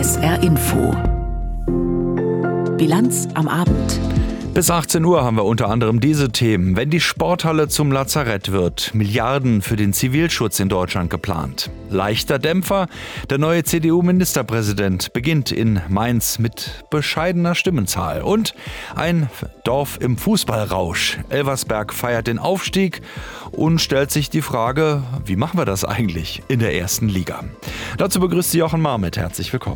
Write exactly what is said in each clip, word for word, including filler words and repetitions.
S R Info. Bilanz am Abend. Bis achtzehn Uhr haben wir unter anderem diese Themen. Wenn die Sporthalle zum Lazarett wird, Milliarden für den Zivilschutz in Deutschland geplant. Leichter Dämpfer, der neue C D U-Ministerpräsident beginnt in Mainz mit bescheidener Stimmenzahl. Und ein Dorf im Fußballrausch. Elversberg feiert den Aufstieg und stellt sich die Frage, wie machen wir das eigentlich in der ersten Liga? Dazu begrüßt Sie Jochen Marmit. Herzlich willkommen.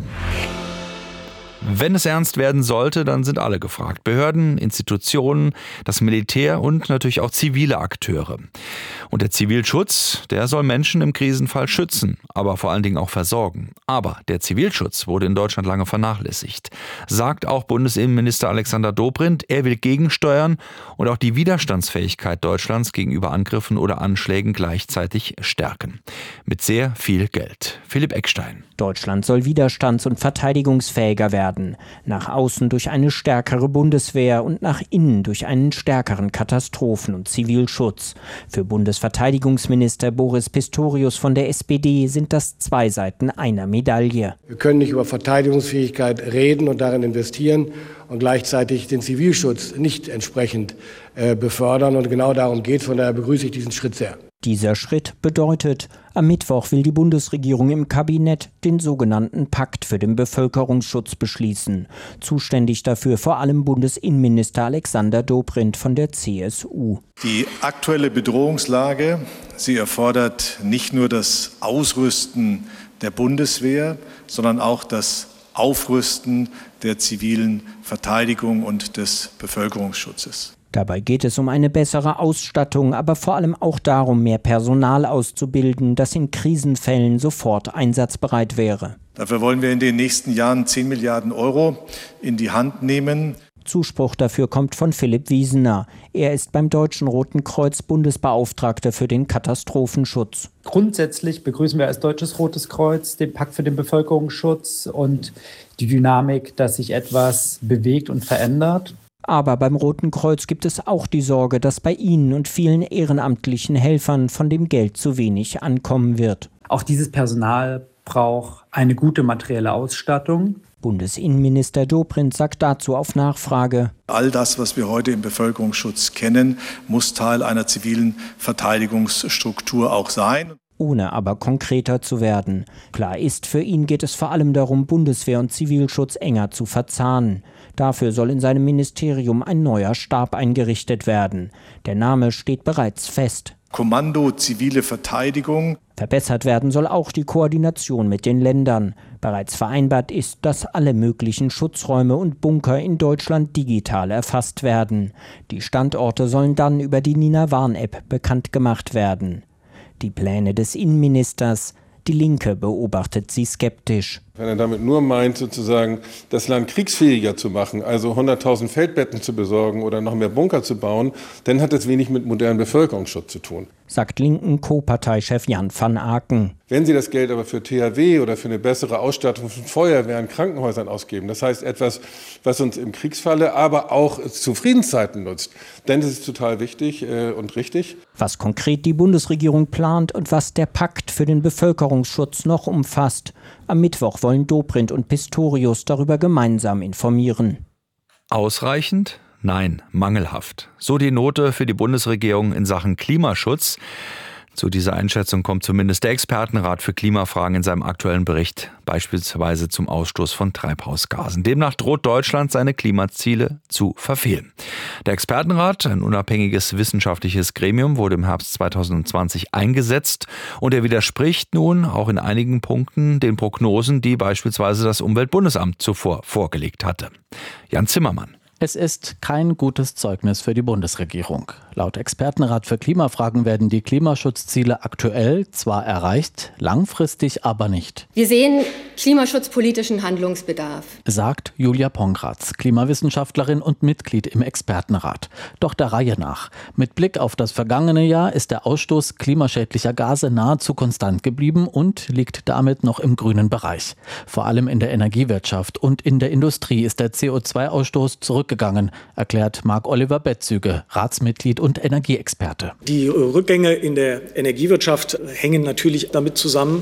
Wenn es ernst werden sollte, dann sind alle gefragt. Behörden, Institutionen, das Militär und natürlich auch zivile Akteure. Und der Zivilschutz, der soll Menschen im Krisenfall schützen, aber vor allen Dingen auch versorgen. Aber der Zivilschutz wurde in Deutschland lange vernachlässigt. Sagt auch Bundesinnenminister Alexander Dobrindt, er will gegensteuern und auch die Widerstandsfähigkeit Deutschlands gegenüber Angriffen oder Anschlägen gleichzeitig stärken. Mit sehr viel Geld. Philipp Eckstein. Deutschland soll widerstands- und verteidigungsfähiger werden. Nach außen durch eine stärkere Bundeswehr und nach innen durch einen stärkeren Katastrophen- und Zivilschutz. Für Bundesverteidigungsminister Boris Pistorius von der S P D sind das zwei Seiten einer Medaille. Wir können nicht über Verteidigungsfähigkeit reden und darin investieren und gleichzeitig den Zivilschutz nicht entsprechend äh, befördern. Und genau darum geht es. Von daher begrüße ich diesen Schritt sehr. Dieser Schritt bedeutet, am Mittwoch will die Bundesregierung im Kabinett den sogenannten Pakt für den Bevölkerungsschutz beschließen. Zuständig dafür vor allem Bundesinnenminister Alexander Dobrindt von der C S U. Die aktuelle Bedrohungslage, sie erfordert nicht nur das Ausrüsten der Bundeswehr, sondern auch das Aufrüsten der zivilen Verteidigung und des Bevölkerungsschutzes. Dabei geht es um eine bessere Ausstattung, aber vor allem auch darum, mehr Personal auszubilden, das in Krisenfällen sofort einsatzbereit wäre. Dafür wollen wir in den nächsten Jahren zehn Milliarden Euro in die Hand nehmen. Zuspruch dafür kommt von Philipp Wiesener. Er ist beim Deutschen Roten Kreuz Bundesbeauftragter für den Katastrophenschutz. Grundsätzlich begrüßen wir als Deutsches Rotes Kreuz den Pakt für den Bevölkerungsschutz und die Dynamik, dass sich etwas bewegt und verändert. Aber beim Roten Kreuz gibt es auch die Sorge, dass bei ihnen und vielen ehrenamtlichen Helfern von dem Geld zu wenig ankommen wird. Auch dieses Personal braucht eine gute materielle Ausstattung. Bundesinnenminister Dobrindt sagt dazu auf Nachfrage: All das, was wir heute im Bevölkerungsschutz kennen, muss Teil einer zivilen Verteidigungsstruktur auch sein. Ohne aber konkreter zu werden. Klar ist, für ihn geht es vor allem darum, Bundeswehr und Zivilschutz enger zu verzahnen. Dafür soll in seinem Ministerium ein neuer Stab eingerichtet werden. Der Name steht bereits fest. Kommando Zivile Verteidigung. Verbessert werden soll auch die Koordination mit den Ländern. Bereits vereinbart ist, dass alle möglichen Schutzräume und Bunker in Deutschland digital erfasst werden. Die Standorte sollen dann über die Nina-Warn-App bekannt gemacht werden. Die Pläne des Innenministers, die Linke beobachtet sie skeptisch. Wenn er damit nur meint, sozusagen das Land kriegsfähiger zu machen, also hunderttausend Feldbetten zu besorgen oder noch mehr Bunker zu bauen, dann hat das wenig mit modernem Bevölkerungsschutz zu tun. Sagt linken Co-Parteichef Jan van Aken. Wenn Sie das Geld aber für T H W oder für eine bessere Ausstattung von Feuerwehren, Krankenhäusern ausgeben, das heißt etwas, was uns im Kriegsfalle, aber auch zu Friedenszeiten nutzt, dann ist es total wichtig äh, und richtig. Was konkret die Bundesregierung plant und was der Pakt für den Bevölkerungsschutz noch umfasst, am Mittwoch wollen Dobrindt und Pistorius darüber gemeinsam informieren. Ausreichend? Nein, mangelhaft. So die Note für die Bundesregierung in Sachen Klimaschutz. Zu dieser Einschätzung kommt zumindest der Expertenrat für Klimafragen in seinem aktuellen Bericht, beispielsweise zum Ausstoß von Treibhausgasen. Demnach droht Deutschland, seine Klimaziele zu verfehlen. Der Expertenrat, ein unabhängiges wissenschaftliches Gremium, wurde im Herbst zweitausendzwanzig eingesetzt und er widerspricht nun auch in einigen Punkten den Prognosen, die beispielsweise das Umweltbundesamt zuvor vorgelegt hatte. Jan Zimmermann. Es ist kein gutes Zeugnis für die Bundesregierung. Laut Expertenrat für Klimafragen werden die Klimaschutzziele aktuell zwar erreicht, langfristig aber nicht. Wir sehen klimaschutzpolitischen Handlungsbedarf, sagt Julia Pongratz, Klimawissenschaftlerin und Mitglied im Expertenrat. Doch der Reihe nach. Mit Blick auf das vergangene Jahr ist der Ausstoß klimaschädlicher Gase nahezu konstant geblieben und liegt damit noch im grünen Bereich. Vor allem in der Energiewirtschaft und in der Industrie ist der C O zwei Ausstoß zurückgegangen, erklärt Marc-Oliver Betzüge, Ratsmitglied und Energieexperte. Die Rückgänge in der Energiewirtschaft hängen natürlich damit zusammen,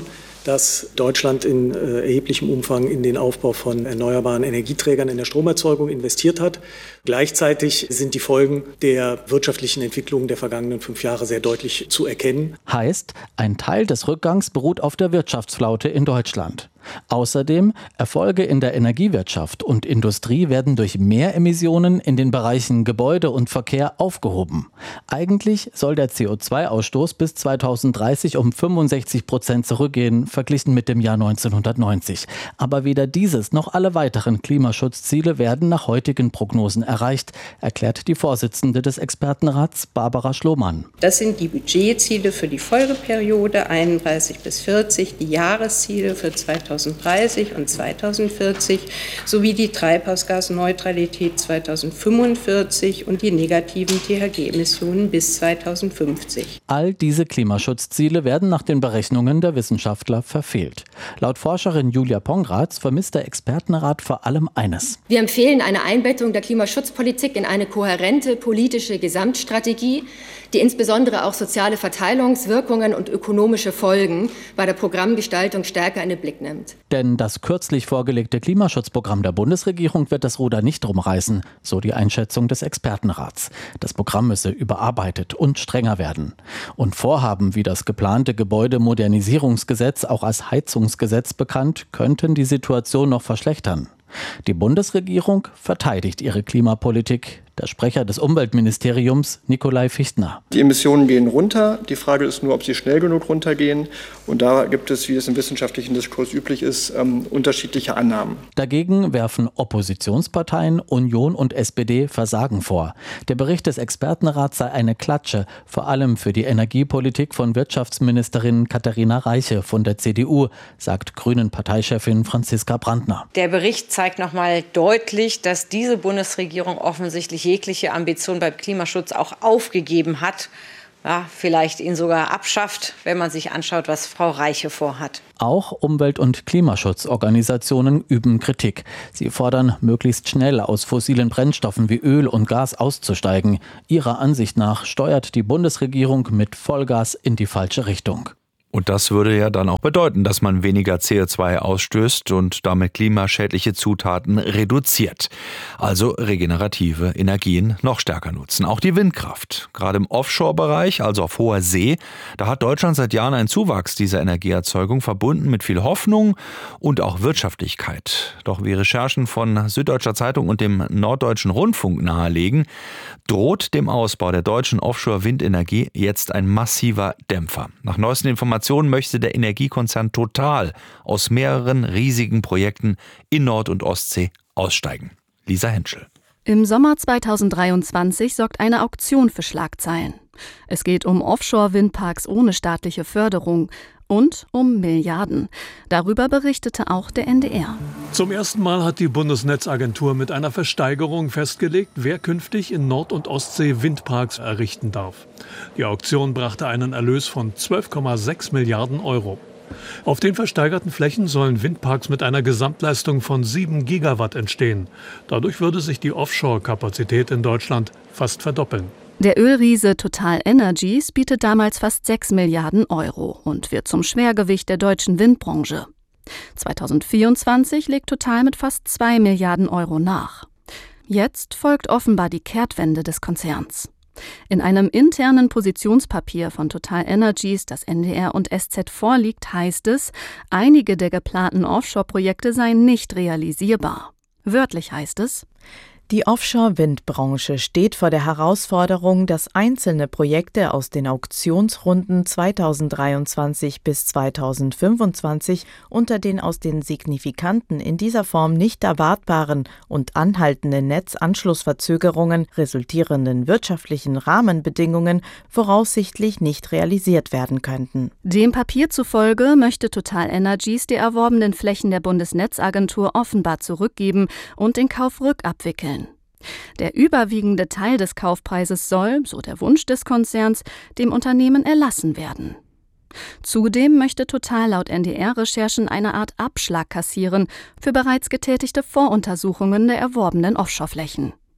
dass Deutschland in äh, erheblichem Umfang in den Aufbau von erneuerbaren Energieträgern in der Stromerzeugung investiert hat. Gleichzeitig sind die Folgen der wirtschaftlichen Entwicklung der vergangenen fünf Jahre sehr deutlich zu erkennen. Heißt, ein Teil des Rückgangs beruht auf der Wirtschaftsflaute in Deutschland. Außerdem, Erfolge in der Energiewirtschaft und Industrie werden durch mehr Emissionen in den Bereichen Gebäude und Verkehr aufgehoben. Eigentlich soll der C O zwei Ausstoß bis zweitausenddreißig um fünfundsechzig Prozent zurückgehen, verglichen mit dem Jahr neunzehnhundertneunzig. Aber weder dieses noch alle weiteren Klimaschutzziele werden nach heutigen Prognosen erreicht, erklärt die Vorsitzende des Expertenrats Barbara Schlohmann. Das sind die Budgetziele für die Folgeperiode einunddreißig bis vierzig, die Jahresziele für zweitausenddreißig und zweitausendvierzig sowie die Treibhausgasneutralität zweitausendfünfundvierzig und die negativen T H G-Emissionen bis zweitausendfünfzig. All diese Klimaschutzziele werden nach den Berechnungen der Wissenschaftler verfehlt. Laut Forscherin Julia Pongratz vermisst der Expertenrat vor allem eines. Wir empfehlen eine Einbettung der Klimaschutzpolitik in eine kohärente politische Gesamtstrategie, die insbesondere auch soziale Verteilungswirkungen und ökonomische Folgen bei der Programmgestaltung stärker in den Blick nimmt. Denn das kürzlich vorgelegte Klimaschutzprogramm der Bundesregierung wird das Ruder nicht rumreißen, so die Einschätzung des Expertenrats. Das Programm müsse überarbeitet und strenger werden. Und Vorhaben wie das geplante Gebäudemodernisierungsgesetz, auch als Heizungsgesetz bekannt, könnten die Situation noch verschlechtern. Die Bundesregierung verteidigt ihre Klimapolitik. Der Sprecher des Umweltministeriums, Nikolai Fichtner. Die Emissionen gehen runter. Die Frage ist nur, ob sie schnell genug runtergehen. Und da gibt es, wie es im wissenschaftlichen Diskurs üblich ist, ähm, unterschiedliche Annahmen. Dagegen werfen Oppositionsparteien Union und S P D Versagen vor. Der Bericht des Expertenrats sei eine Klatsche, vor allem für die Energiepolitik von Wirtschaftsministerin Katharina Reiche von der C D U, sagt Grünen-Parteichefin Franziska Brandner. Der Bericht zeigt noch mal deutlich, dass diese Bundesregierung offensichtlich jegliche Ambition beim Klimaschutz auch aufgegeben hat, ja, vielleicht ihn sogar abschafft, wenn man sich anschaut, was Frau Reiche vorhat. Auch Umwelt- und Klimaschutzorganisationen üben Kritik. Sie fordern, möglichst schnell aus fossilen Brennstoffen wie Öl und Gas auszusteigen. Ihrer Ansicht nach steuert die Bundesregierung mit Vollgas in die falsche Richtung. Und das würde ja dann auch bedeuten, dass man weniger C O zwei ausstößt und damit klimaschädliche Zutaten reduziert. Also regenerative Energien noch stärker nutzen. Auch die Windkraft. Gerade im Offshore-Bereich, also auf hoher See, da hat Deutschland seit Jahren einen Zuwachs dieser Energieerzeugung, verbunden mit viel Hoffnung und auch Wirtschaftlichkeit. Doch wie Recherchen von Süddeutscher Zeitung und dem Norddeutschen Rundfunk nahelegen, droht dem Ausbau der deutschen Offshore-Windenergie jetzt ein massiver Dämpfer. Nach neuesten Informationen möchte der Energiekonzern Total aus mehreren riesigen Projekten in Nord- und Ostsee aussteigen. Lisa Henschel. Im Sommer zweitausenddreiundzwanzig sorgt eine Auktion für Schlagzeilen. Es geht um Offshore-Windparks ohne staatliche Förderung und um Milliarden. Darüber berichtete auch der N D R. Zum ersten Mal hat die Bundesnetzagentur mit einer Versteigerung festgelegt, wer künftig in Nord- und Ostsee Windparks errichten darf. Die Auktion brachte einen Erlös von zwölf Komma sechs Milliarden Euro. Auf den versteigerten Flächen sollen Windparks mit einer Gesamtleistung von sieben Gigawatt entstehen. Dadurch würde sich die Offshore-Kapazität in Deutschland fast verdoppeln. Der Ölriese Total Energies bietet damals fast sechs Milliarden Euro und wird zum Schwergewicht der deutschen Windbranche. zweitausendvierundzwanzig legt Total mit fast zwei Milliarden Euro nach. Jetzt folgt offenbar die Kehrtwende des Konzerns. In einem internen Positionspapier von Total Energies, das N D R und S Z vorliegt, heißt es, einige der geplanten Offshore-Projekte seien nicht realisierbar. Wörtlich heißt es: Die Offshore-Windbranche steht vor der Herausforderung, dass einzelne Projekte aus den Auktionsrunden zweitausenddreiundzwanzig bis zweitausendfünfundzwanzig unter den aus den signifikanten, in dieser Form nicht erwartbaren und anhaltenden Netzanschlussverzögerungen resultierenden wirtschaftlichen Rahmenbedingungen voraussichtlich nicht realisiert werden könnten. Dem Papier zufolge möchte Total Energies die erworbenen Flächen der Bundesnetzagentur offenbar zurückgeben und den Kauf rückabwickeln. Der überwiegende Teil des Kaufpreises soll, so der Wunsch des Konzerns, dem Unternehmen erlassen werden. Zudem möchte Total laut N D R-Recherchen eine Art Abschlag kassieren für bereits getätigte Voruntersuchungen der erworbenen Offshoreflächen.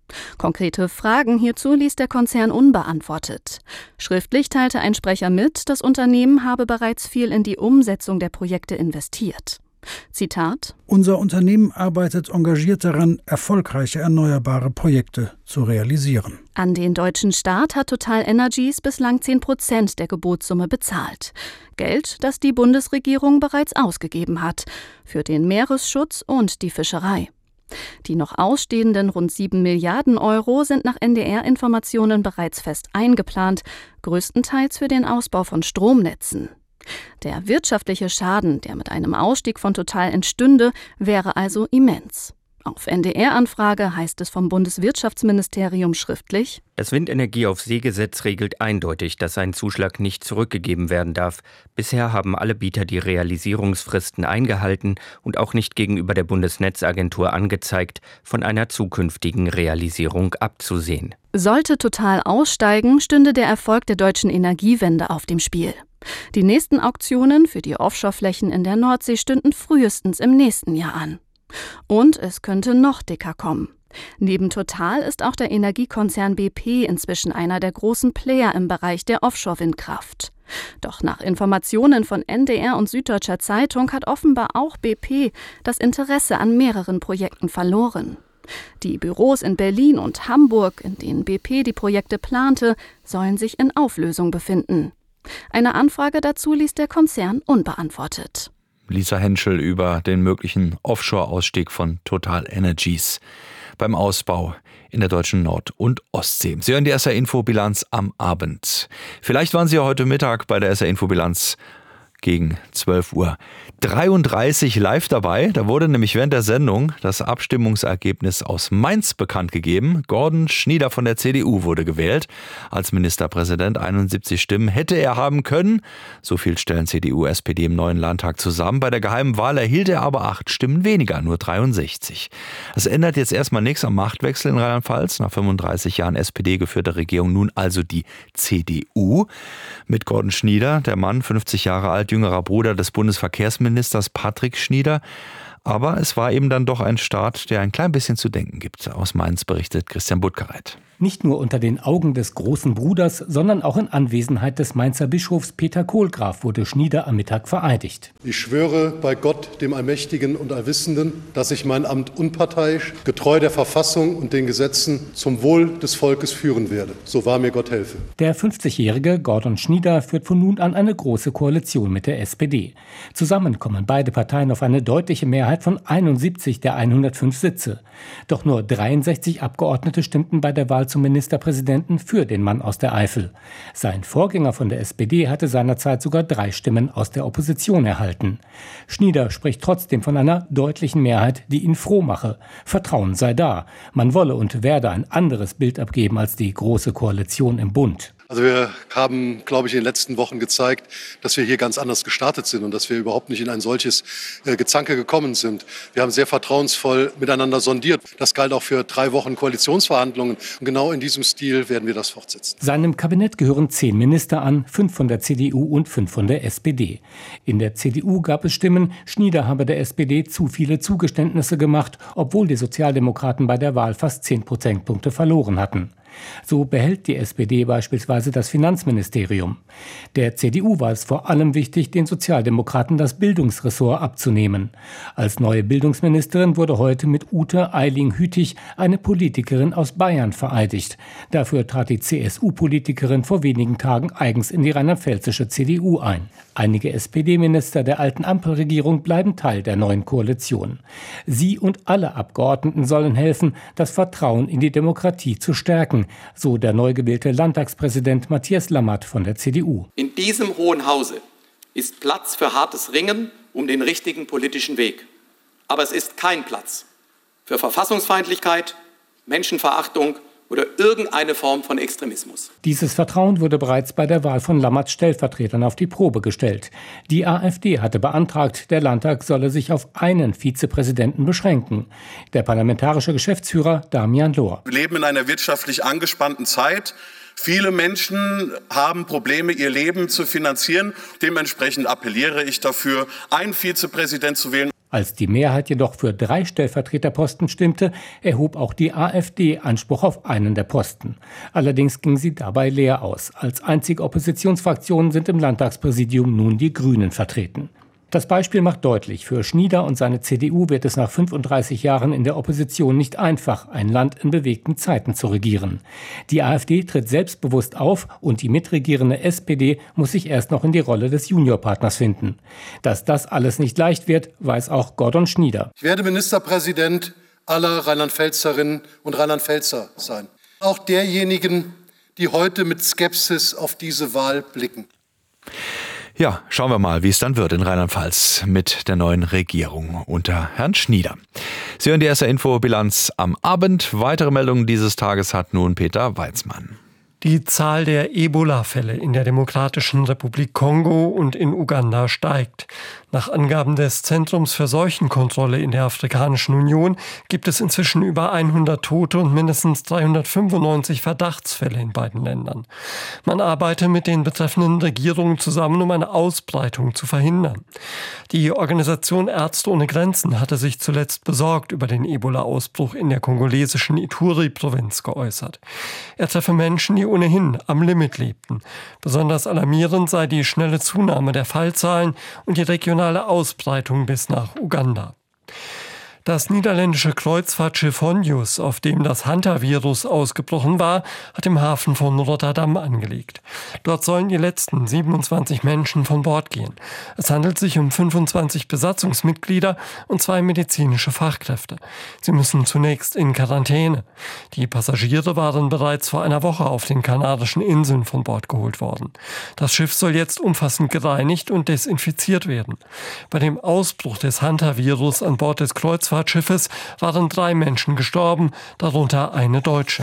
Konkrete Fragen hierzu ließ der Konzern unbeantwortet. Schriftlich teilte ein Sprecher mit, das Unternehmen habe bereits viel in die Umsetzung der Projekte investiert. Zitat: Unser Unternehmen arbeitet engagiert daran, erfolgreiche erneuerbare Projekte zu realisieren. An den deutschen Staat hat TotalEnergies bislang zehn Prozent der Gebotssumme bezahlt. Geld, das die Bundesregierung bereits ausgegeben hat, für den Meeresschutz und die Fischerei. Die noch ausstehenden rund sieben Milliarden Euro sind nach N D R-Informationen bereits fest eingeplant, größtenteils für den Ausbau von Stromnetzen. Der wirtschaftliche Schaden, der mit einem Ausstieg von Total entstünde, wäre also immens. Auf N D R-Anfrage heißt es vom Bundeswirtschaftsministerium schriftlich: Das Windenergieaufseegesetz regelt eindeutig, dass ein Zuschlag nicht zurückgegeben werden darf. Bisher haben alle Bieter die Realisierungsfristen eingehalten und auch nicht gegenüber der Bundesnetzagentur angezeigt, von einer zukünftigen Realisierung abzusehen. Sollte Total aussteigen, stünde der Erfolg der deutschen Energiewende auf dem Spiel. Die nächsten Auktionen für die Offshore-Flächen in der Nordsee stünden frühestens im nächsten Jahr an. Und es könnte noch dicker kommen. Neben Total ist auch der Energiekonzern B P inzwischen einer der großen Player im Bereich der Offshore-Windkraft. Doch nach Informationen von N D R und Süddeutscher Zeitung hat offenbar auch B P das Interesse an mehreren Projekten verloren. Die Büros in Berlin und Hamburg, in denen B P die Projekte plante, sollen sich in Auflösung befinden. Eine Anfrage dazu ließ der Konzern unbeantwortet. Lisa Henschel über den möglichen Offshore-Ausstieg von TotalEnergies beim Ausbau in der deutschen Nord- und Ostsee. Sie hören die S R-Info-Bilanz am Abend. Vielleicht waren Sie ja heute Mittag bei der S R-Info-Bilanz gegen zwölf Uhr dreiunddreißig live dabei. Da wurde nämlich während der Sendung das Abstimmungsergebnis aus Mainz bekannt gegeben. Gordon Schnieder von der C D U wurde gewählt als Ministerpräsident. einundsiebzig Stimmen hätte er haben können. So viel stellen C D U, S P D im neuen Landtag zusammen. Bei der geheimen Wahl erhielt er aber acht Stimmen weniger, nur dreiundsechzig. Das ändert jetzt erstmal nichts am Machtwechsel in Rheinland-Pfalz. Nach fünfunddreißig Jahren S P D geführte Regierung nun also die C D U. Mit Gordon Schnieder, der Mann, fünfzig Jahre alt, jüngerer Bruder des Bundesverkehrsministers Patrick Schnieder. Aber es war eben dann doch ein Start, der ein klein bisschen zu denken gibt. Aus Mainz berichtet Christian Buttgereit. Nicht nur unter den Augen des großen Bruders, sondern auch in Anwesenheit des Mainzer Bischofs Peter Kohlgraf wurde Schnieder am Mittag vereidigt. Ich schwöre bei Gott, dem Allmächtigen und Allwissenden, dass ich mein Amt unparteiisch, getreu der Verfassung und den Gesetzen zum Wohl des Volkes führen werde. So wahr mir Gott helfe. Der fünfzigjährige Gordon Schnieder führt von nun an eine große Koalition mit der S P D. Zusammen kommen beide Parteien auf eine deutliche Mehrheit von einundsiebzig der hundertfünf Sitze. Doch nur dreiundsechzig Abgeordnete stimmten bei der Wahl zum Ministerpräsidenten für den Mann aus der Eifel. Sein Vorgänger von der S P D hatte seinerzeit sogar drei Stimmen aus der Opposition erhalten. Schnieder spricht trotzdem von einer deutlichen Mehrheit, die ihn froh mache. Vertrauen sei da. Man wolle und werde ein anderes Bild abgeben als die Große Koalition im Bund. Also wir haben, glaube ich, in den letzten Wochen gezeigt, dass wir hier ganz anders gestartet sind und dass wir überhaupt nicht in ein solches äh, Gezanke gekommen sind. Wir haben sehr vertrauensvoll miteinander sondiert. Das galt auch für drei Wochen Koalitionsverhandlungen. Und genau in diesem Stil werden wir das fortsetzen. Seinem Kabinett gehören zehn Minister an, fünf von der C D U und fünf von der S P D. In der C D U gab es Stimmen, Schnieder habe der S P D zu viele Zugeständnisse gemacht, obwohl die Sozialdemokraten bei der Wahl fast zehn Prozentpunkte verloren hatten. So behält die S P D beispielsweise das Finanzministerium. Der C D U war es vor allem wichtig, den Sozialdemokraten das Bildungsressort abzunehmen. Als neue Bildungsministerin wurde heute mit Ute Eiling-Hütig eine Politikerin aus Bayern vereidigt. Dafür trat die C S U-Politikerin vor wenigen Tagen eigens in die rheinland-pfälzische C D U ein. Einige S P D-Minister der alten Ampelregierung bleiben Teil der neuen Koalition. Sie und alle Abgeordneten sollen helfen, das Vertrauen in die Demokratie zu stärken, so der neu gewählte Landtagspräsident Matthias Lammert von der C D U. In diesem Hohen Hause ist Platz für hartes Ringen um den richtigen politischen Weg. Aber es ist kein Platz für Verfassungsfeindlichkeit, Menschenverachtung oder irgendeine Form von Extremismus. Dieses Vertrauen wurde bereits bei der Wahl von Lammerts Stellvertretern auf die Probe gestellt. Die AfD hatte beantragt, der Landtag solle sich auf einen Vizepräsidenten beschränken. Der parlamentarische Geschäftsführer Damian Lohr. Wir leben in einer wirtschaftlich angespannten Zeit. Viele Menschen haben Probleme, ihr Leben zu finanzieren. Dementsprechend appelliere ich dafür, einen Vizepräsident zu wählen. Als die Mehrheit jedoch für drei Stellvertreterposten stimmte, erhob auch die AfD Anspruch auf einen der Posten. Allerdings ging sie dabei leer aus. Als einzige Oppositionsfraktion sind im Landtagspräsidium nun die Grünen vertreten. Das Beispiel macht deutlich, für Schnieder und seine C D U wird es nach fünfunddreißig Jahren in der Opposition nicht einfach, ein Land in bewegten Zeiten zu regieren. Die AfD tritt selbstbewusst auf und die mitregierende S P D muss sich erst noch in die Rolle des Juniorpartners finden. Dass das alles nicht leicht wird, weiß auch Gordon Schnieder. Ich werde Ministerpräsident aller Rheinland-Pfälzerinnen und Rheinland-Pfälzer sein. Auch derjenigen, die heute mit Skepsis auf diese Wahl blicken. Ja, schauen wir mal, wie es dann wird in Rheinland-Pfalz mit der neuen Regierung unter Herrn Schnieder. Sie hören die S R-Info-Bilanz am Abend. Weitere Meldungen dieses Tages hat nun Peter Weizmann. Die Zahl der Ebola-Fälle in der Demokratischen Republik Kongo und in Uganda steigt. Nach Angaben des Zentrums für Seuchenkontrolle in der Afrikanischen Union gibt es inzwischen über hundert Tote und mindestens dreihundertfünfundneunzig Verdachtsfälle in beiden Ländern. Man arbeite mit den betreffenden Regierungen zusammen, um eine Ausbreitung zu verhindern. Die Organisation Ärzte ohne Grenzen hatte sich zuletzt besorgt über den Ebola-Ausbruch in der kongolesischen Ituri-Provinz geäußert. Er treffe Menschen, die ohnehin am Limit lebten. Besonders alarmierend sei die schnelle Zunahme der Fallzahlen und die regionale Ausbreitung bis nach Uganda. Das niederländische Kreuzfahrtschiff Honjus, auf dem das Hantavirus ausgebrochen war, hat im Hafen von Rotterdam angelegt. Dort sollen die letzten siebenundzwanzig Menschen von Bord gehen. Es handelt sich um fünfundzwanzig Besatzungsmitglieder und zwei medizinische Fachkräfte. Sie müssen zunächst in Quarantäne. Die Passagiere waren bereits vor einer Woche auf den Kanarischen Inseln von Bord geholt worden. Das Schiff soll jetzt umfassend gereinigt und desinfiziert werden. Bei dem Ausbruch des Hantavirus an Bord des Kreuzfahrtschiffes Schiffes waren drei Menschen gestorben, darunter eine Deutsche.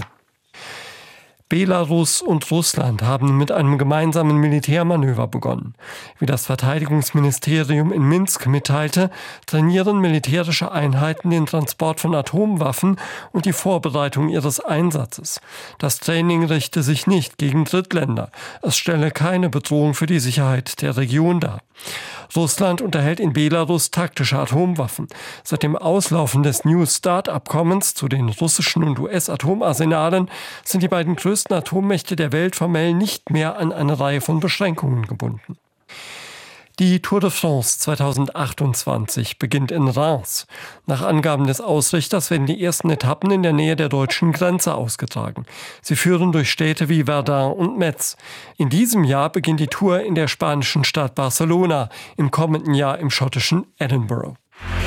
Belarus und Russland haben mit einem gemeinsamen Militärmanöver begonnen. Wie das Verteidigungsministerium in Minsk mitteilte, trainieren militärische Einheiten den Transport von Atomwaffen und die Vorbereitung ihres Einsatzes. Das Training richte sich nicht gegen Drittländer. Es stelle keine Bedrohung für die Sicherheit der Region dar. Russland unterhält in Belarus taktische Atomwaffen. Seit dem Auslaufen des New START-Abkommens zu den russischen und U S-Atomarsenalen sind die beiden größten Atommächte der Welt formell nicht mehr an eine Reihe von Beschränkungen gebunden. Die Tour de France zweitausendachtundzwanzig beginnt in Reims. Nach Angaben des Ausrichters werden die ersten Etappen in der Nähe der deutschen Grenze ausgetragen. Sie führen durch Städte wie Verdun und Metz. In diesem Jahr beginnt die Tour in der spanischen Stadt Barcelona, im kommenden Jahr im schottischen Edinburgh.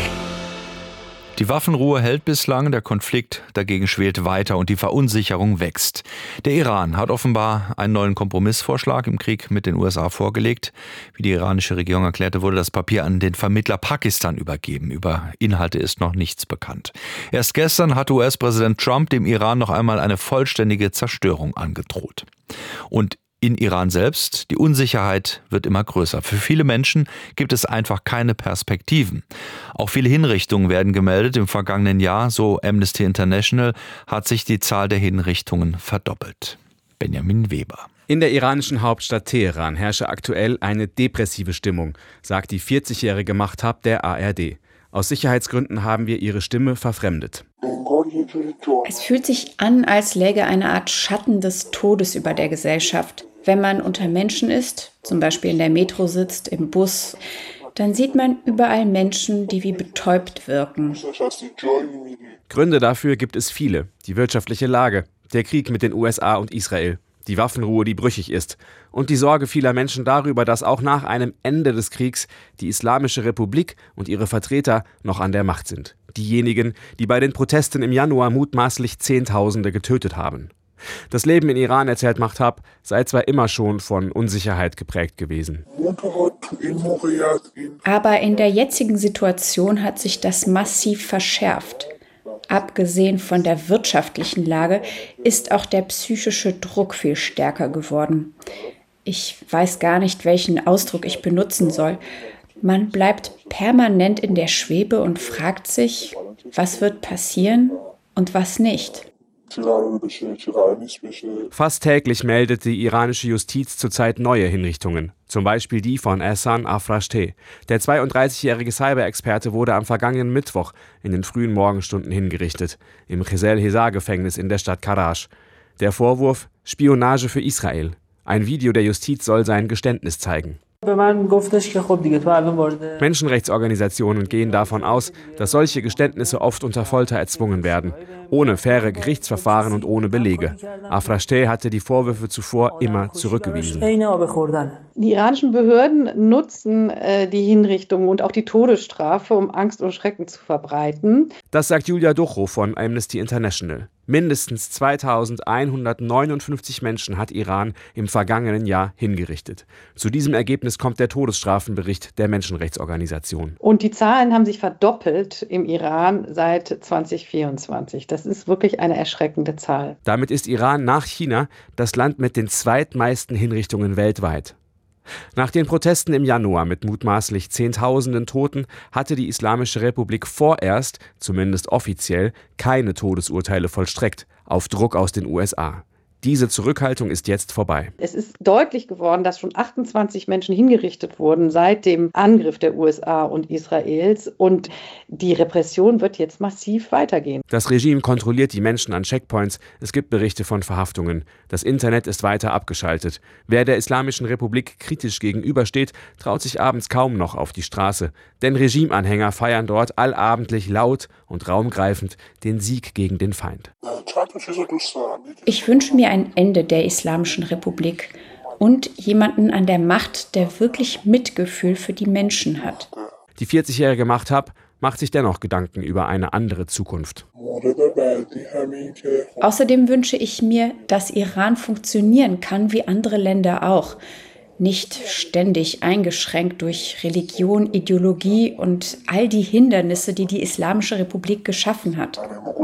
Die Waffenruhe hält bislang, der Konflikt dagegen schwelt weiter und die Verunsicherung wächst. Der Iran hat offenbar einen neuen Kompromissvorschlag im Krieg mit den U S A vorgelegt. Wie die iranische Regierung erklärte, wurde das Papier an den Vermittler Pakistan übergeben. Über Inhalte ist noch nichts bekannt. Erst gestern hat U S-Präsident Trump dem Iran noch einmal eine vollständige Zerstörung angedroht. Und in Iran selbst, die Unsicherheit wird immer größer. Für viele Menschen gibt es einfach keine Perspektiven. Auch viele Hinrichtungen werden gemeldet. Im vergangenen Jahr, so Amnesty International, hat sich die Zahl der Hinrichtungen verdoppelt. Benjamin Weber. In der iranischen Hauptstadt Teheran herrsche aktuell eine depressive Stimmung, sagt die vierzigjährige Mahtab der A R D. Aus Sicherheitsgründen haben wir ihre Stimme verfremdet. Es fühlt sich an, als läge eine Art Schatten des Todes über der Gesellschaft. Wenn man unter Menschen ist, zum Beispiel in der Metro sitzt, im Bus, dann sieht man überall Menschen, die wie betäubt wirken. Gründe dafür gibt es viele. Die wirtschaftliche Lage, der Krieg mit den U S A und Israel, die Waffenruhe, die brüchig ist und die Sorge vieler Menschen darüber, dass auch nach einem Ende des Kriegs die Islamische Republik und ihre Vertreter noch an der Macht sind. Diejenigen, die bei den Protesten im Januar mutmaßlich Zehntausende getötet haben. Das Leben in Iran, erzählt Mahtab, sei zwar immer schon von Unsicherheit geprägt gewesen. Aber in der jetzigen Situation hat sich das massiv verschärft. Abgesehen von der wirtschaftlichen Lage ist auch der psychische Druck viel stärker geworden. Ich weiß gar nicht, welchen Ausdruck ich benutzen soll. Man bleibt permanent in der Schwebe und fragt sich, was wird passieren und was nicht. Fast täglich meldet die iranische Justiz zurzeit neue Hinrichtungen. Zum Beispiel die von Ehsan Afrashteh. Der zweiunddreißigjährige Cyber-Experte wurde am vergangenen Mittwoch in den frühen Morgenstunden hingerichtet, im Qusayl-Hezar-Gefängnis in der Stadt Karaj. Der Vorwurf: Spionage für Israel. Ein Video der Justiz soll sein Geständnis zeigen. Menschenrechtsorganisationen gehen davon aus, dass solche Geständnisse oft unter Folter erzwungen werden, ohne faire Gerichtsverfahren und ohne Belege. Afrashteh hatte die Vorwürfe zuvor immer zurückgewiesen. Die iranischen Behörden nutzen äh, die Hinrichtungen und auch die Todesstrafe, um Angst und Schrecken zu verbreiten. Das sagt Julia Duchow von Amnesty International. Mindestens zweitausendeinhundertneunundfünfzig Menschen hat Iran im vergangenen Jahr hingerichtet. Zu diesem Ergebnis kommt der Todesstrafenbericht der Menschenrechtsorganisation. Und die Zahlen haben sich verdoppelt im Iran seit zweitausendvierundzwanzig. Das ist wirklich eine erschreckende Zahl. Damit ist Iran nach China das Land mit den zweitmeisten Hinrichtungen weltweit. Nach den Protesten im Januar mit mutmaßlich Zehntausenden Toten hatte die Islamische Republik vorerst, zumindest offiziell, keine Todesurteile vollstreckt, auf Druck aus den U S A. Diese Zurückhaltung ist jetzt vorbei. Es ist deutlich geworden, dass schon achtundzwanzig Menschen hingerichtet wurden seit dem Angriff der U S A und Israels. Und die Repression wird jetzt massiv weitergehen. Das Regime kontrolliert die Menschen an Checkpoints. Es gibt Berichte von Verhaftungen. Das Internet ist weiter abgeschaltet. Wer der Islamischen Republik kritisch gegenübersteht, traut sich abends kaum noch auf die Straße. Denn Regimeanhänger feiern dort allabendlich laut und raumgreifend den Sieg gegen den Feind. Ich wünsche mir ein Ende der Islamischen Republik und jemanden an der Macht, der wirklich Mitgefühl für die Menschen hat. Die vierzigjährige Mahtab macht sich dennoch Gedanken über eine andere Zukunft. Außerdem wünsche ich mir, dass Iran funktionieren kann wie andere Länder auch. Nicht ständig eingeschränkt durch Religion, Ideologie und all die Hindernisse, die die Islamische Republik geschaffen hat.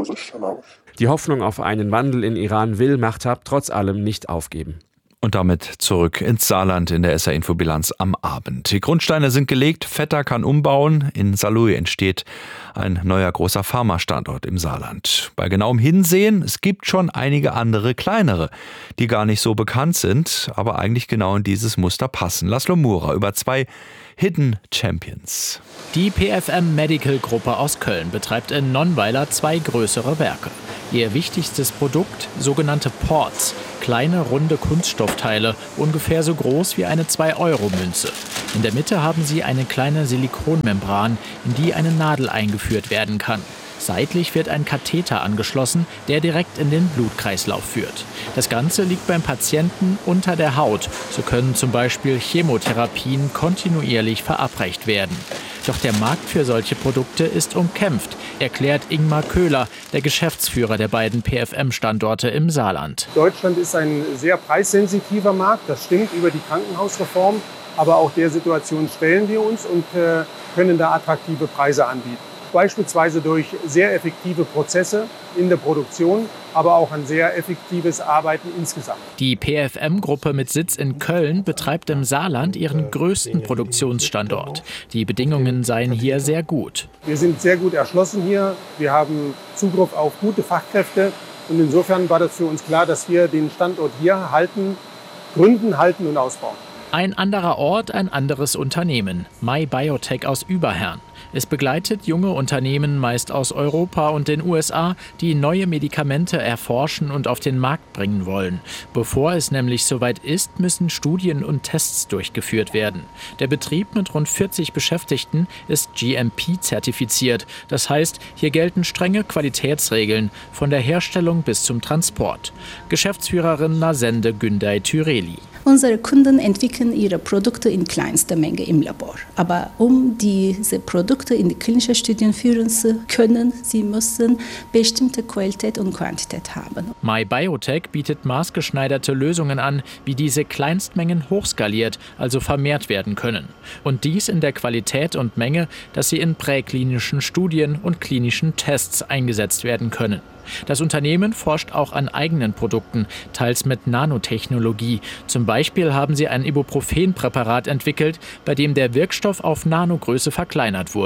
Die Hoffnung auf einen Wandel in Iran will Mahtab trotz allem nicht aufgeben. Und damit zurück ins Saarland in der S R-Infobilanz am Abend. Die Grundsteine sind gelegt, Vetter kann umbauen. In Saarlouis entsteht ein neuer großer Pharmastandort im Saarland. Bei genauem Hinsehen, es gibt schon einige andere kleinere, die gar nicht so bekannt sind, aber eigentlich genau in dieses Muster passen. Laszlo Murer über zwei Hidden Champions. Die P F M Medical Gruppe aus Köln betreibt in Nonnweiler zwei größere Werke. Ihr wichtigstes Produkt, sogenannte Ports, kleine runde Kunststoffteile, ungefähr so groß wie eine zwei Euro Münze. In der Mitte haben sie eine kleine Silikonmembran, in die eine Nadel eingeführt werden kann. Seitlich wird ein Katheter angeschlossen, der direkt in den Blutkreislauf führt. Das Ganze liegt beim Patienten unter der Haut. So können zum Beispiel Chemotherapien kontinuierlich verabreicht werden. Doch der Markt für solche Produkte ist umkämpft, erklärt Ingmar Köhler, der Geschäftsführer der beiden P F M-Standorte im Saarland. Deutschland ist ein sehr preissensitiver Markt, das stimmt, über die Krankenhausreform. Aber auch der Situation stellen wir uns und äh, können da attraktive Preise anbieten. Beispielsweise durch sehr effektive Prozesse in der Produktion, aber auch ein sehr effektives Arbeiten insgesamt. Die P F M-Gruppe mit Sitz in Köln betreibt im Saarland ihren größten Produktionsstandort. Die Bedingungen seien hier sehr gut. Wir sind sehr gut erschlossen hier. Wir haben Zugriff auf gute Fachkräfte. Und insofern war das für uns klar, dass wir den Standort hier halten, gründen, halten und ausbauen. Ein anderer Ort, ein anderes Unternehmen. MyBiotech aus Überherrn. Es begleitet junge Unternehmen, meist aus Europa und den U S A, die neue Medikamente erforschen und auf den Markt bringen wollen. Bevor es nämlich soweit ist, müssen Studien und Tests durchgeführt werden. Der Betrieb mit rund vierzig Beschäftigten ist G M P-zertifiziert. Das heißt, hier gelten strenge Qualitätsregeln, von der Herstellung bis zum Transport. Geschäftsführerin Nasende Günday Türeli. Unsere Kunden entwickeln ihre Produkte in kleinster Menge im Labor. Aber um diese Produkte in die klinischen Studien führen zu können, sie müssen bestimmte Qualität und Quantität haben. MyBiotech bietet maßgeschneiderte Lösungen an, wie diese Kleinstmengen hochskaliert, also vermehrt werden können. Und dies in der Qualität und Menge, dass sie in präklinischen Studien und klinischen Tests eingesetzt werden können. Das Unternehmen forscht auch an eigenen Produkten, teils mit Nanotechnologie. Zum Beispiel haben sie ein Ibuprofen-Präparat entwickelt, bei dem der Wirkstoff auf Nanogröße verkleinert wurde.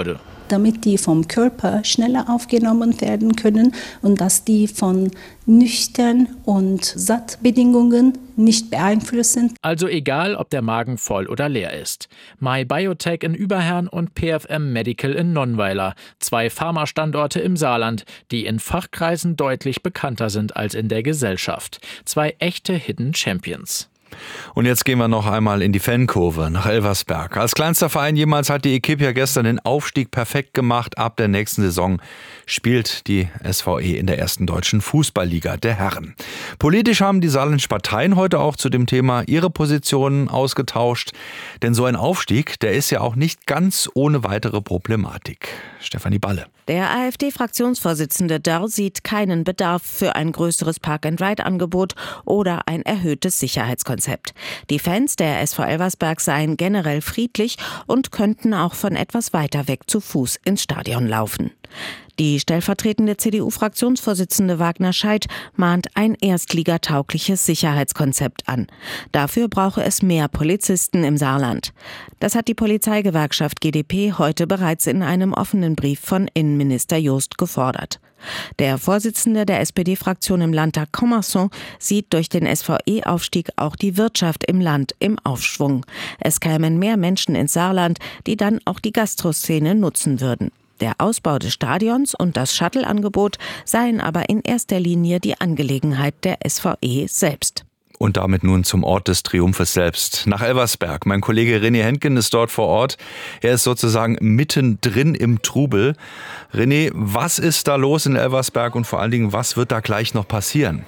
damit die vom Körper schneller aufgenommen werden können und dass die von nüchtern und Sattbedingungen nicht beeinflusst sind. Also egal, ob der Magen voll oder leer ist. MyBiotech in Überherrn und P F M Medical in Nonnweiler. Zwei Pharmastandorte im Saarland, die in Fachkreisen deutlich bekannter sind als in der Gesellschaft. Zwei echte Hidden Champions. Und jetzt gehen wir noch einmal in die Fankurve nach Elversberg. Als kleinster Verein jemals hat die Equipe ja gestern den Aufstieg perfekt gemacht. Ab der nächsten Saison spielt die S V E in der ersten deutschen Fußballliga der Herren. Politisch haben die saarländischen Parteien heute auch zu dem Thema ihre Positionen ausgetauscht. Denn so ein Aufstieg, der ist ja auch nicht ganz ohne weitere Problematik. Stefanie Balle. Der AfD-Fraktionsvorsitzende Dörr sieht keinen Bedarf für ein größeres Park-and-Ride-Angebot oder ein erhöhtes Sicherheitskonzept. Die Fans der S V Elversberg seien generell friedlich und könnten auch von etwas weiter weg zu Fuß ins Stadion laufen. Die stellvertretende C D U-Fraktionsvorsitzende Wagner Scheidt mahnt ein erstligataugliches Sicherheitskonzept an. Dafür brauche es mehr Polizisten im Saarland. Das hat die Polizeigewerkschaft G d P heute bereits in einem offenen Brief von Innenminister Jost gefordert. Der Vorsitzende der S P D-Fraktion im Landtag Commerson sieht durch den S V E-Aufstieg auch die Wirtschaft im Land im Aufschwung. Es kämen mehr Menschen ins Saarland, die dann auch die Gastroszene nutzen würden. Der Ausbau des Stadions und das Shuttle-Angebot seien aber in erster Linie die Angelegenheit der S V E selbst. Und damit nun zum Ort des Triumphes selbst, nach Elversberg. Mein Kollege René Hentgen ist dort vor Ort. Er ist sozusagen mittendrin im Trubel. René, was ist da los in Elversberg und vor allen Dingen, was wird da gleich noch passieren?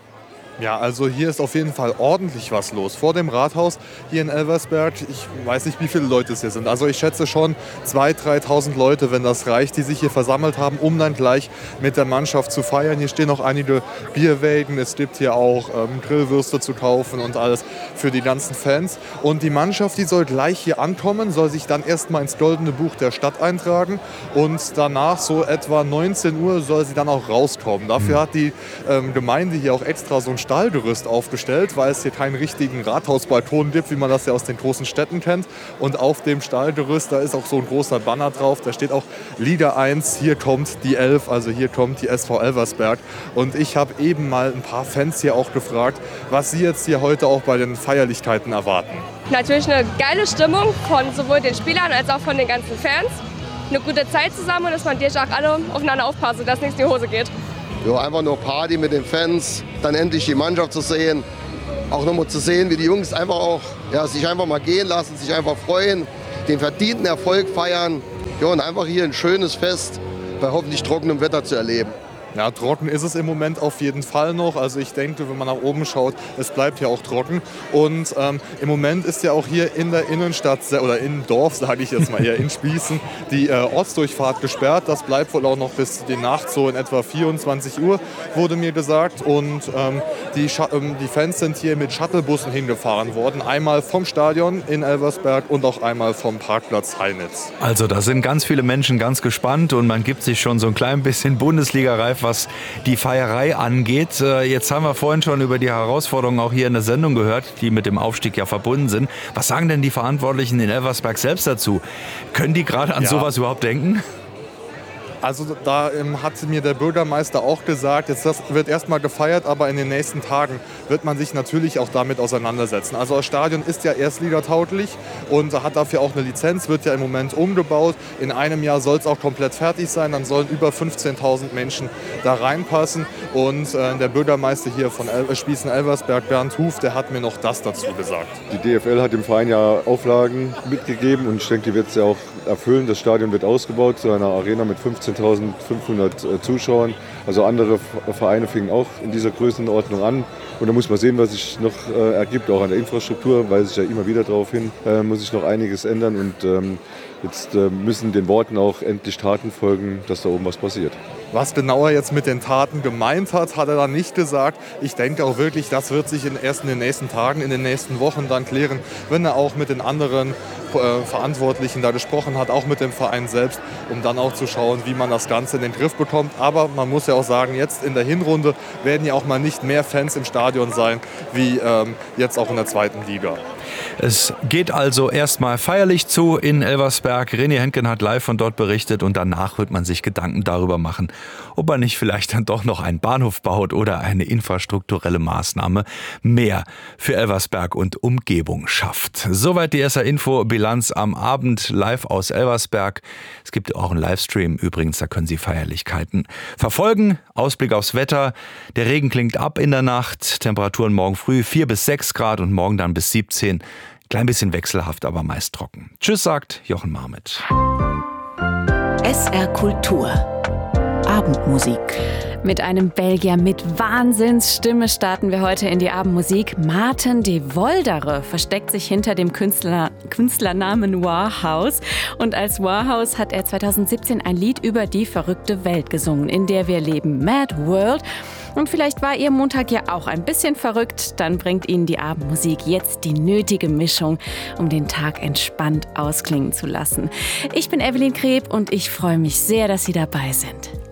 Ja, also hier ist auf jeden Fall ordentlich was los. Vor dem Rathaus hier in Elversberg, ich weiß nicht, wie viele Leute es hier sind. Also ich schätze schon zweitausend, dreitausend Leute, wenn das reicht, die sich hier versammelt haben, um dann gleich mit der Mannschaft zu feiern. Hier stehen auch einige Bierwägen, es gibt hier auch ähm, Grillwürste zu kaufen und alles für die ganzen Fans. Und die Mannschaft, die soll gleich hier ankommen, soll sich dann erstmal ins Goldene Buch der Stadt eintragen und danach so etwa neunzehn Uhr soll sie dann auch rauskommen. Dafür hat die ähm, Gemeinde hier auch extra so ein Stahlgerüst aufgestellt, weil es hier keinen richtigen Rathausbalkon gibt, wie man das ja aus den großen Städten kennt. Und auf dem Stahlgerüst, da ist auch so ein großer Banner drauf, da steht auch Liga eins, hier kommt die Elf, also hier kommt die S V Elversberg. Und ich habe eben mal ein paar Fans hier auch gefragt, was sie jetzt hier heute auch bei den Feierlichkeiten erwarten. Natürlich eine geile Stimmung von sowohl den Spielern als auch von den ganzen Fans. Eine gute Zeit zusammen und dass man dir auch alle aufeinander aufpassen, dass nichts in die Hose geht. Ja, einfach nur Party mit den Fans, dann endlich die Mannschaft zu sehen. Auch nochmal zu sehen, wie die Jungs einfach auch ja, sich einfach mal gehen lassen, sich einfach freuen, den verdienten Erfolg feiern. Ja, und einfach hier ein schönes Fest bei hoffentlich trockenem Wetter zu erleben. Ja, trocken ist es im Moment auf jeden Fall noch. Also ich denke, wenn man nach oben schaut, es bleibt ja auch trocken. Und ähm, im Moment ist ja auch hier in der Innenstadt, oder im Dorf, sage ich jetzt mal eher, in Spießen, die äh, Ortsdurchfahrt gesperrt. Das bleibt wohl auch noch bis die Nacht, so in etwa vierundzwanzig Uhr, wurde mir gesagt. Und ähm, die, ähm, die Fans sind hier mit Shuttlebussen hingefahren worden. Einmal vom Stadion in Elversberg und auch einmal vom Parkplatz Heinitz. Also da sind ganz viele Menschen ganz gespannt und man gibt sich schon so ein klein bisschen Bundesliga-reif, was die Feierei angeht. Jetzt haben wir vorhin schon über die Herausforderungen auch hier in der Sendung gehört, die mit dem Aufstieg ja verbunden sind. Was sagen denn die Verantwortlichen in Elversberg selbst dazu? Können die gerade an ja. sowas überhaupt denken? Also da ähm, hat mir der Bürgermeister auch gesagt, jetzt das wird erstmal gefeiert, aber in den nächsten Tagen wird man sich natürlich auch damit auseinandersetzen. Also das Stadion ist ja erstligatauglich und hat dafür auch eine Lizenz, wird ja im Moment umgebaut. In einem Jahr soll es auch komplett fertig sein, dann sollen über fünfzehntausend Menschen da reinpassen. Und äh, der Bürgermeister hier von El- Spießen-Elversberg, Bernd Huf, der hat mir noch das dazu gesagt. Die D F L hat dem Verein ja Auflagen mitgegeben und ich denke, die wird es ja auch erfüllen. Das Stadion wird ausgebaut zu einer Arena mit fünfzehntausendfünfhundert Zuschauern. Also andere Vereine fingen auch in dieser Größenordnung an. Und da muss man sehen, was sich noch äh, ergibt, auch an der Infrastruktur, weil sich ja immer wieder darauf hin, äh, muss sich noch einiges ändern. Und ähm, jetzt äh, müssen den Worten auch endlich Taten folgen, dass da oben was passiert. Was genau er jetzt mit den Taten gemeint hat, hat er dann nicht gesagt. Ich denke auch wirklich, das wird sich in, erst in den nächsten Tagen, in den nächsten Wochen dann klären, wenn er auch mit den anderen äh, Verantwortlichen da gesprochen hat, auch mit dem Verein selbst, um dann auch zu schauen, wie man das Ganze in den Griff bekommt. Aber man muss ja auch sagen, jetzt in der Hinrunde werden ja auch mal nicht mehr Fans im Stadion sein, wie ähm, jetzt auch in der zweiten Liga. Es geht also erstmal feierlich zu in Elversberg. René Henken hat live von dort berichtet und danach wird man sich Gedanken darüber machen, ob man nicht vielleicht dann doch noch einen Bahnhof baut oder eine infrastrukturelle Maßnahme mehr für Elversberg und Umgebung schafft. Soweit die S R-Info-Bilanz am Abend live aus Elversberg. Es gibt auch einen Livestream übrigens, da können Sie Feierlichkeiten verfolgen. Ausblick aufs Wetter. Der Regen klingt ab in der Nacht. Temperaturen morgen früh vier bis sechs Grad und morgen dann bis siebzehn. Klein bisschen wechselhaft, aber meist trocken. Tschüss, sagt Jochen Marmit. S R Kultur. Abendmusik. Mit einem Belgier mit Wahnsinnsstimme starten wir heute in die Abendmusik. Maarten de Voldere versteckt sich hinter dem Künstler, Künstlernamen Warhouse. Und als Warhouse hat er zweitausendsiebzehn ein Lied über die verrückte Welt gesungen, in der wir leben. Mad World. Und vielleicht war Ihr Montag ja auch ein bisschen verrückt. Dann bringt Ihnen die Abendmusik jetzt die nötige Mischung, um den Tag entspannt ausklingen zu lassen. Ich bin Evelyn Kreb und ich freue mich sehr, dass Sie dabei sind.